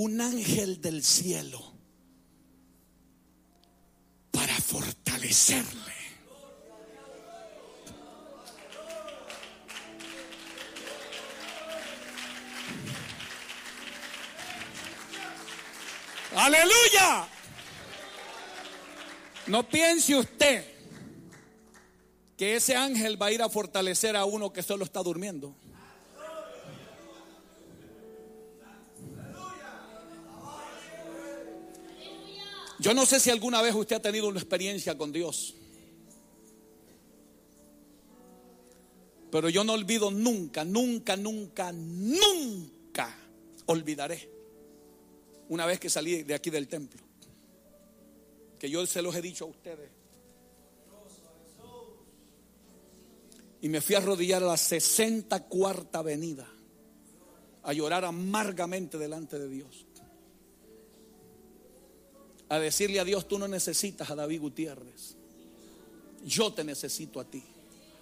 un ángel del cielo para fortalecerle. ¡Aleluya! No piense usted que ese ángel va a ir a fortalecer a uno que solo está durmiendo. Yo no sé si alguna vez usted ha tenido una experiencia con Dios, pero yo no olvido nunca olvidaré una vez que salí de aquí del templo, que yo se los he dicho a ustedes, y me fui a arrodillar a la 64ª avenida a llorar amargamente delante de Dios, a decirle a Dios: tú no necesitas a David Gutiérrez, yo te necesito a ti.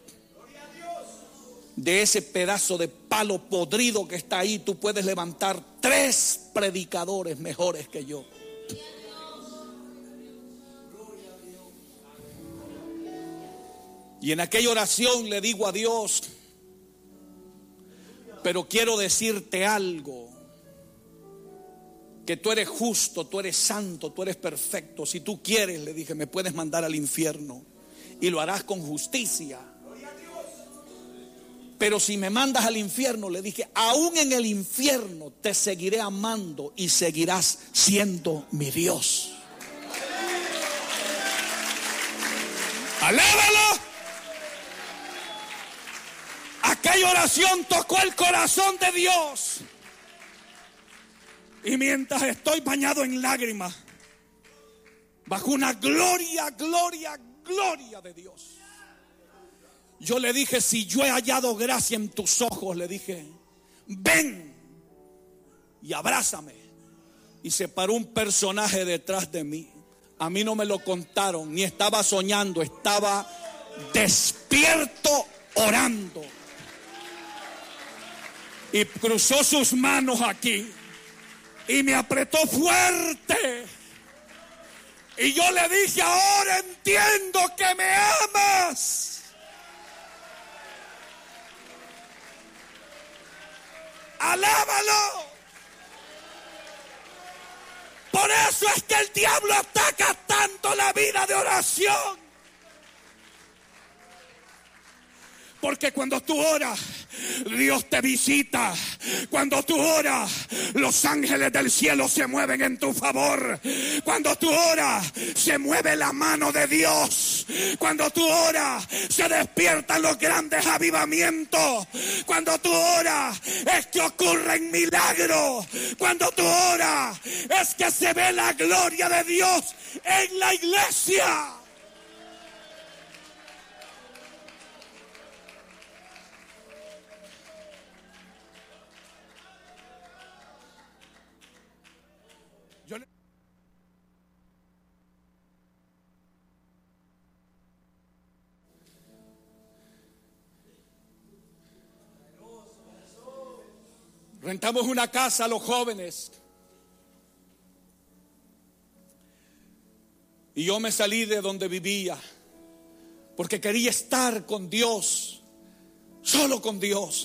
De ese pedazo de palo podrido que está ahí, tú puedes levantar 3 predicadores mejores que yo. Y en aquella oración le digo a Dios: pero quiero decirte algo, que tú eres justo, tú eres santo, tú eres perfecto. Si tú quieres, le dije, me puedes mandar al infierno y lo harás con justicia. Pero si me mandas al infierno, le dije, aún en el infierno te seguiré amando y seguirás siendo mi Dios. ¡Alábalo! Aquella oración tocó el corazón de Dios. Y mientras estoy bañado en lágrimas, bajo una gloria de Dios, yo le dije: si yo he hallado gracia en tus ojos, le dije, ven y abrázame. Y se paró un personaje detrás de mí. A mí no me lo contaron, ni estaba soñando, estaba despierto orando. Y cruzó sus manos aquí y me apretó fuerte. Y yo le dije: ahora entiendo que me amas. Alábalo. Por eso es que el diablo ataca tanto la vida de oración. Porque cuando tú oras, Dios te visita. Cuando tú oras, los ángeles del cielo se mueven en tu favor. Cuando tú oras, se mueve la mano de Dios. Cuando tú oras, se despiertan los grandes avivamientos. Cuando tú oras, es que ocurren milagros. Cuando tú oras, es que se ve la gloria de Dios en la iglesia. Rentamos una casa a los jóvenes. Y yo me salí de donde vivía porque quería estar con Dios, solo con Dios.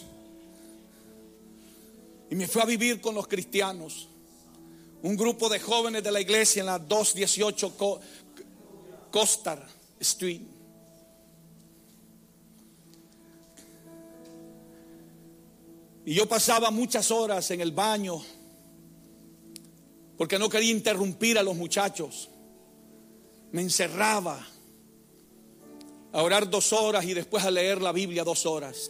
Y me fui a vivir con los cristianos, un grupo de jóvenes de la iglesia en la 218 Costar Street. Y yo pasaba muchas horas en el baño porque no quería interrumpir a los muchachos. Me encerraba a orar 2 horas y después a leer la Biblia 2 horas.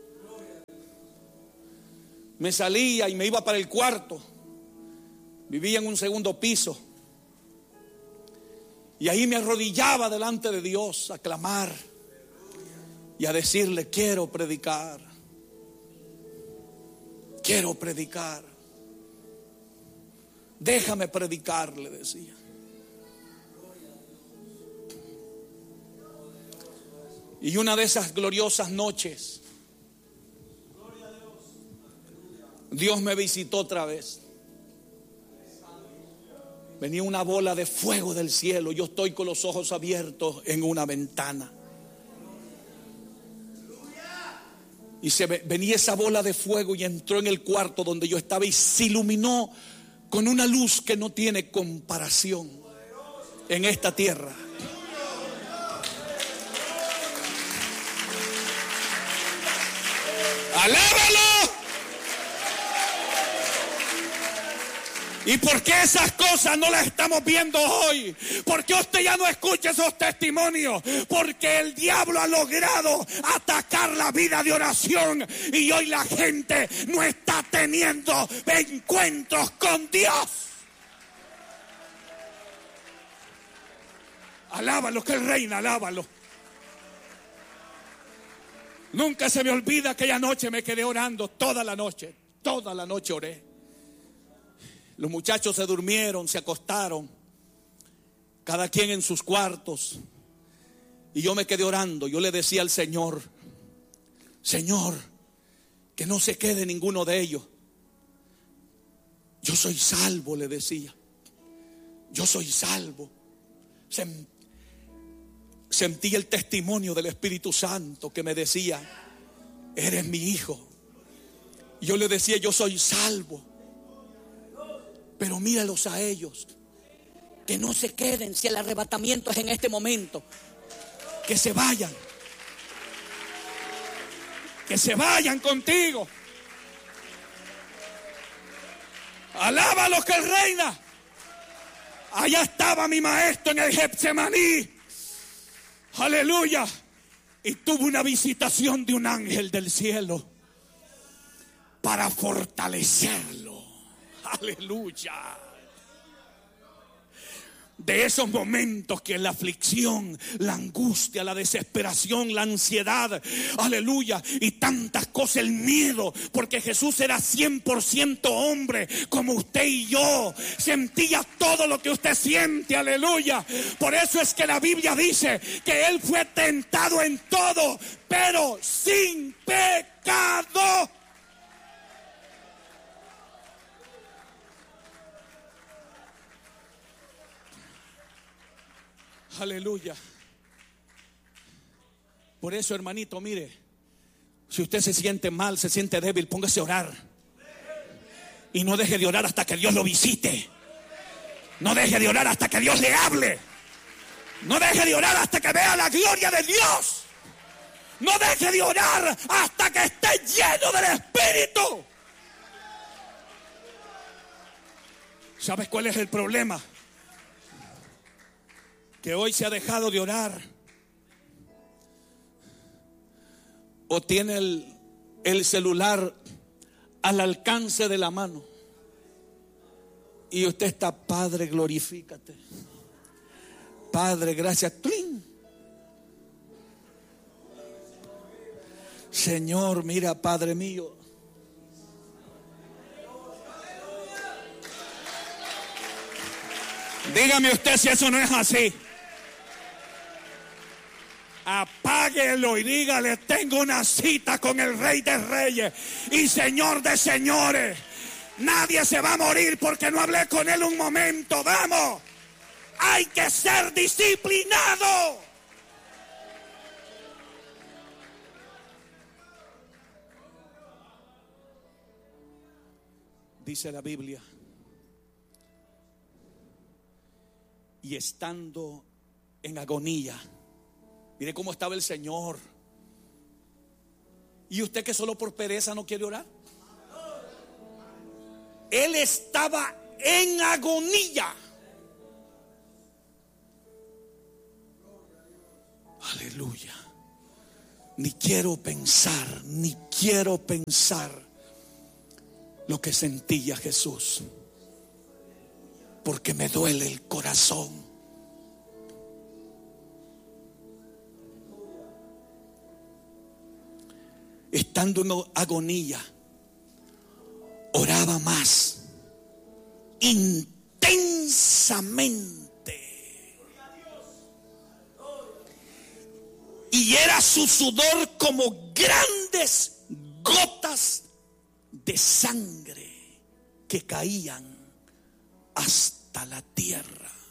Me salía y me iba para el cuarto. Vivía en un 2º piso. Y ahí me arrodillaba delante de Dios a clamar y a decirle: quiero predicar. Quiero predicar. Déjame predicar, le decía. Y una de esas gloriosas noches, Dios me visitó otra vez. venía una bola de fuego del cielo. Yo estoy con los ojos abiertos en una ventana. Y venía esa bola de fuego y entró en el cuarto donde yo estaba y se iluminó con una luz que no tiene comparación en esta tierra. ¡Alábalo! ¿Y por qué esas cosas no las estamos viendo hoy? ¿Por qué usted ya no escucha esos testimonios? Porque el diablo ha logrado atacar la vida de oración y hoy la gente no está teniendo encuentros con Dios. Alábalo, que Él reina, alábalo. Nunca se me olvida aquella noche me quedé orando toda la noche oré. Los muchachos se durmieron, se acostaron, cada quien en sus cuartos, y yo me quedé orando. Yo le decía al Señor, Señor, que no se quede ninguno de ellos. Yo soy salvo, le decía. Yo soy salvo. Sentí el testimonio del Espíritu Santo que me decía, eres mi hijo. Yo le decía, yo soy salvo. Pero míralos a ellos, que no se queden si el arrebatamiento es en este momento. Que se vayan contigo. Alábalo, que Él reina. Allá estaba mi maestro en el Getsemaní. Aleluya. Y tuvo una visitación de un ángel del cielo para fortalecerlo. Aleluya. De esos momentos que la aflicción, la angustia, la desesperación, la ansiedad, aleluya, y tantas cosas, el miedo, porque Jesús era 100% hombre como usted y yo, sentía todo lo que usted siente, aleluya. Por eso es que la Biblia dice que Él fue tentado en todo, pero sin pecado. Aleluya. Por eso, hermanito, mire, si usted se siente mal, se siente débil, póngase a orar. Y no deje de orar hasta que Dios lo visite. No deje de orar hasta que Dios le hable. No deje de orar hasta que vea la gloria de Dios. No deje de orar hasta que esté lleno del Espíritu. ¿Sabes cuál es el problema? Que hoy se ha dejado de orar. O tiene el celular al alcance de la mano. Y usted está, Padre, glorifícate. Padre, gracias. ¡Cling! Señor, mira, Padre mío. Dígame usted si eso no es así. Apáguelo y dígale, tengo una cita con el Rey de Reyes y Señor de Señores. Nadie se va a morir porque no hablé con Él un momento. Vamos, hay que ser disciplinado. Dice la Biblia, y estando en agonía. Mire cómo estaba el Señor. ¿Y usted que solo por pereza no quiere orar? Él estaba en agonía. Aleluya. Ni quiero pensar lo que sentía Jesús, porque me duele el corazón. Estando en agonía, oraba más intensamente. Y era su sudor como grandes gotas de sangre que caían hasta hasta la tierra.